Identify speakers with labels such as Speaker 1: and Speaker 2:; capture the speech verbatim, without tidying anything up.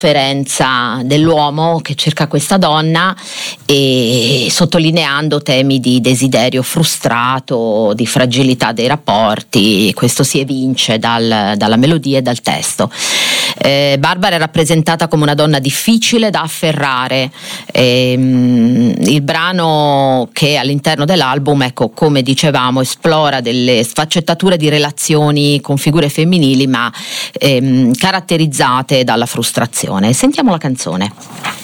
Speaker 1: sofferenza dell'uomo che cerca questa donna, e sottolineando temi di desiderio frustrato, di fragilità dei rapporti. Questo si evince dal, dalla melodia e dal testo. Eh, Barbara è rappresentata come una donna difficile da afferrare. Eh, il brano, che all'interno dell'album, ecco, come dicevamo, esplora delle sfaccettature di relazioni con figure femminili, ma ehm, caratterizzate dalla frustrazione. Sentiamo la canzone.